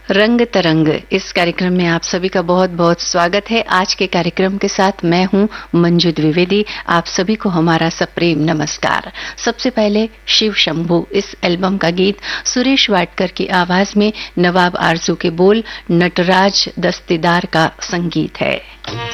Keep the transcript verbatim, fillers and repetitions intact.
रंग तरंग इस कार्यक्रम में आप सभी का बहुत बहुत स्वागत है। आज के कार्यक्रम के साथ मैं हूं मंजू द्विवेदी। आप सभी को हमारा सप्रेम नमस्कार। सबसे पहले शिव शंभू इस एल्बम का गीत सुरेश वाडकर की आवाज में, नवाब आरजू के बोल, नटराज दस्तीदार का संगीत है।